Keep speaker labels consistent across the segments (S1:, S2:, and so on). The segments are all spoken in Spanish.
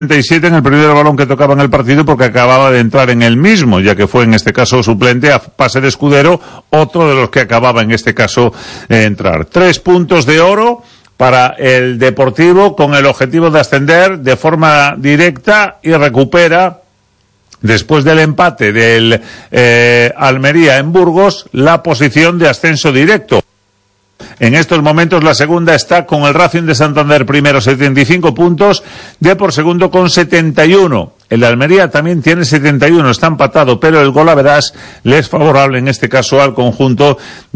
S1: 37 en el primer balón que tocaba en el partido porque acababa de entrar en el mismo, ya que fue en este caso suplente a pase de Escudero, otro de los que acababa en este caso de entrar. 3 puntos de oro para el Deportivo con el objetivo de ascender de forma directa y recupera, después del empate del Almería en Burgos, la posición de ascenso directo. En estos momentos la segunda está con el Racing de Santander primero, 75 puntos, Depor segundo con 71. El Almería también tiene 71, está empatado, pero el golaverage le es favorable en este caso al conjunto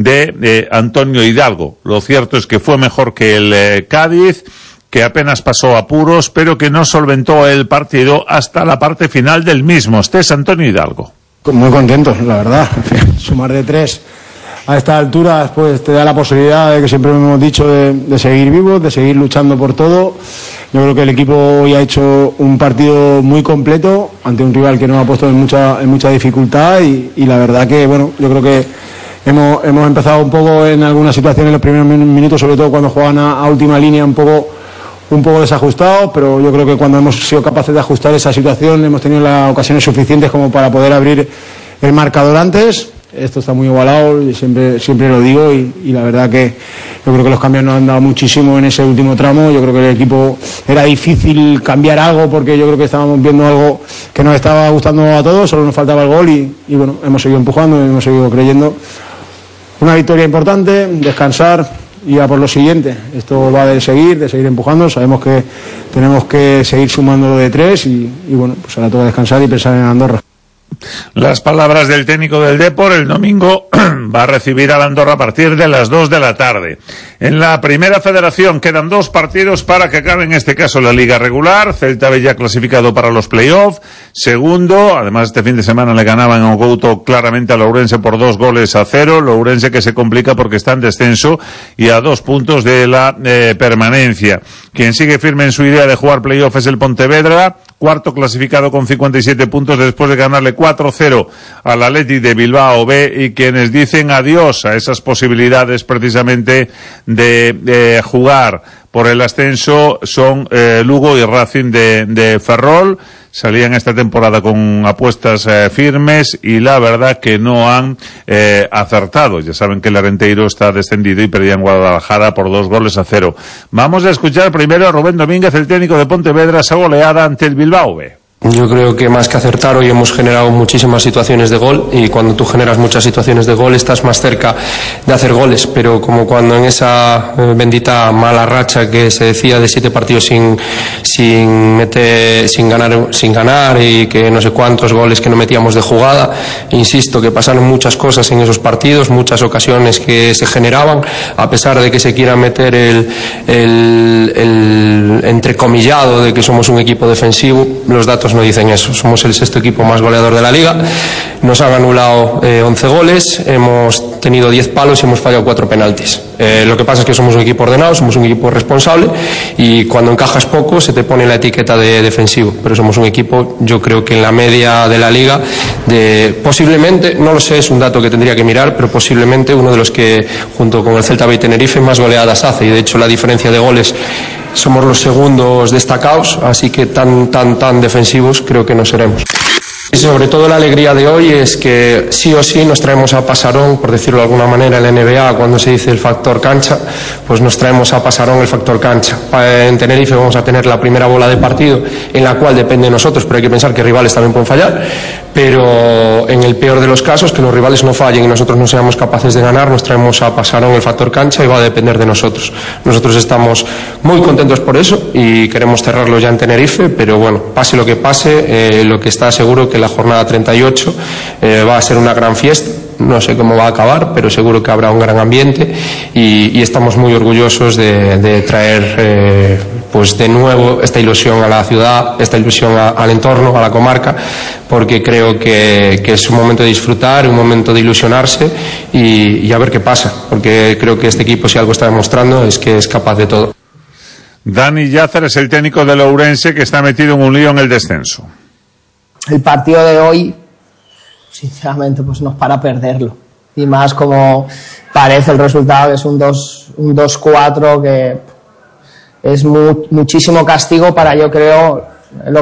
S1: de Antonio Hidalgo. Lo cierto es que fue mejor que el Cádiz, que apenas pasó apuros, pero que no solventó el partido hasta la parte final del mismo. Este es Antonio Hidalgo.
S2: Muy contentos, la verdad. Sumar de 3 a esta altura pues te da la posibilidad de que siempre hemos dicho de seguir vivos, de seguir luchando por todo. Yo creo que el equipo hoy ha hecho un partido muy completo ante un rival que nos ha puesto en mucha dificultad y la verdad que bueno, yo creo que hemos empezado un poco en algunas situaciones en los primeros minutos, sobre todo cuando juegan a última línea un poco desajustados, pero yo creo que cuando hemos sido capaces de ajustar esa situación hemos tenido las ocasiones suficientes como para poder abrir el marcador antes. Esto está muy igualado, siempre lo digo y la verdad que yo creo que los cambios nos han dado muchísimo en ese último tramo. Yo creo que el equipo era difícil cambiar algo porque yo creo que estábamos viendo algo que nos estaba gustando a todos, solo nos faltaba el gol y bueno, hemos seguido empujando, hemos seguido creyendo. Una victoria importante, descansar y a por lo siguiente. Esto va de seguir empujando, sabemos que tenemos que seguir sumando de 3 y bueno, pues ahora toca descansar y pensar en Andorra.
S1: Las palabras del técnico del Depor. El domingo va a recibir a Andorra a partir de las 2 de la tarde. En la primera federación quedan 2 partidos para que acabe en este caso la liga regular. Celta B ya clasificado para los playoffs. Segundo, además este fin de semana le ganaban en Ogouto claramente a Lourense por 2-0. Lourense que se complica porque está en descenso y a 2 puntos de la permanencia. Quien sigue firme en su idea de jugar playoff es el Pontevedra, cuarto clasificado con 57 puntos después de ganarle 4-0 al Athletic de Bilbao B, y quienes dicen adiós a esas posibilidades precisamente de jugar por el ascenso son Lugo y Racing de Ferrol. Salían esta temporada con apuestas firmes y la verdad que no han acertado. Ya saben que el Arenteiro está descendido y perdían Guadalajara por 2-0. Vamos a escuchar primero a Rubén Domínguez, el técnico de Pontevedra, esa goleada ante el Bilbao B.
S3: Yo creo que más que acertar, hoy hemos generado muchísimas situaciones de gol y cuando tú generas muchas situaciones de gol estás más cerca de hacer goles, pero como cuando en esa bendita mala racha que se decía de 7 partidos sin ganar y que no sé cuántos goles que no metíamos de jugada, insisto que pasaron muchas cosas en esos partidos, muchas ocasiones que se generaban, a pesar de que se quiera meter el entrecomillado de que somos un equipo defensivo, los datos no dicen eso. Somos el 6º equipo más goleador de la liga, nos han anulado 11 goles, hemos tenido 10 palos y hemos fallado 4 penaltis. Lo que pasa es que somos un equipo ordenado, somos un equipo responsable y cuando encajas poco se te pone la etiqueta de defensivo, pero somos un equipo, yo creo que en la media de la liga, posiblemente, no lo sé, es un dato que tendría que mirar, pero posiblemente uno de los que junto con el Celta B y Tenerife más goleadas hace, y de hecho la diferencia de goles somos los segundos destacados, así que tan defensivos creo que no seremos. Y sobre todo la alegría de hoy es que sí o sí nos traemos a Pasarón, por decirlo de alguna manera, en la NBA, cuando se dice el factor cancha, pues nos traemos a Pasarón el factor cancha. En Tenerife vamos a tener la primera bola de partido, en la cual depende de nosotros, pero hay que pensar que rivales también pueden fallar, pero en el peor de los casos, que los rivales no fallen y nosotros no seamos capaces de ganar, nos traemos a Pasarón el factor cancha y va a depender de nosotros. Nosotros estamos muy contentos por eso y queremos cerrarlo ya en Tenerife, pero bueno, pase lo que pase, lo que está seguro que la jornada 38 va a ser una gran fiesta. No sé cómo va a acabar, pero seguro que habrá un gran ambiente y estamos muy orgullosos de traer pues de nuevo esta ilusión a la ciudad, esta ilusión al entorno, a la comarca, porque creo que es un momento de disfrutar, un momento de ilusionarse y a ver qué pasa, porque creo que este equipo, si algo está demostrando, es que es capaz de todo.
S1: Dani Llázar es el técnico de Lourense, que está metido en un lío en el descenso.
S4: El partido de hoy, sinceramente, pues no es para perderlo. Y más como parece el resultado, que es un 2-4, que es muchísimo castigo para, yo creo, lo